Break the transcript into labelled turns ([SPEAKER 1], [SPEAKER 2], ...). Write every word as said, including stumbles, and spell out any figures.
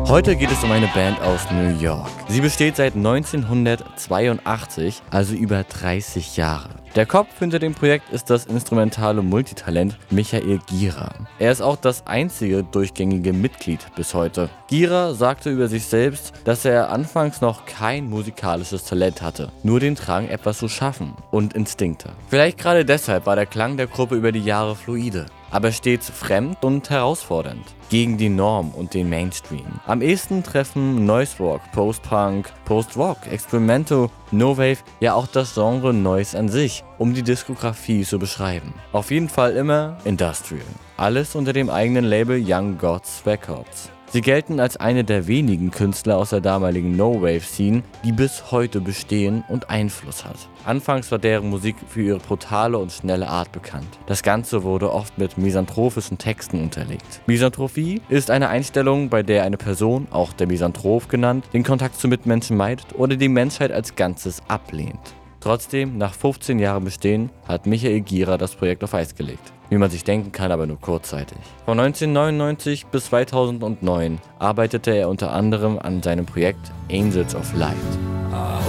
[SPEAKER 1] Heute geht es um eine Band aus New York. Sie besteht seit neunzehnhundertzweiundachtzig, also über dreißig Jahre. Der Kopf hinter dem Projekt ist das instrumentale Multitalent Michael Gira. Er ist auch das einzige durchgängige Mitglied bis heute. Gira sagte über sich selbst, dass er anfangs noch kein musikalisches Talent hatte, nur den Drang, etwas zu schaffen und Instinkte. Vielleicht gerade deshalb war der Klang der Gruppe über die Jahre fluide, aber stets fremd und herausfordernd, gegen die Norm und den Mainstream. Am ehesten treffen Noise Rock, Post-Punk, Post-Rock, Experimental, No-Wave, ja auch das Genre Noise an sich, um die Diskografie zu beschreiben. Auf jeden Fall immer Industrial. Alles unter dem eigenen Label Young Gods Records. Sie gelten als eine der wenigen Künstler aus der damaligen No-Wave-Scene, die bis heute bestehen und Einfluss hat. Anfangs war deren Musik für ihre brutale und schnelle Art bekannt. Das Ganze wurde oft mit misanthropischen Texten unterlegt. Misanthropie ist eine Einstellung, bei der eine Person, auch der Misanthrop genannt, den Kontakt zu Mitmenschen meidet oder die Menschheit als Ganzes ablehnt. Trotzdem, nach fünfzehn Jahren Bestehen, hat Michael Gira das Projekt auf Eis gelegt. Wie man sich denken kann, aber nur kurzzeitig. Von neunzehnhundertneunundneunzig bis zweitausendneun arbeitete er unter anderem an seinem Projekt Angels of Light.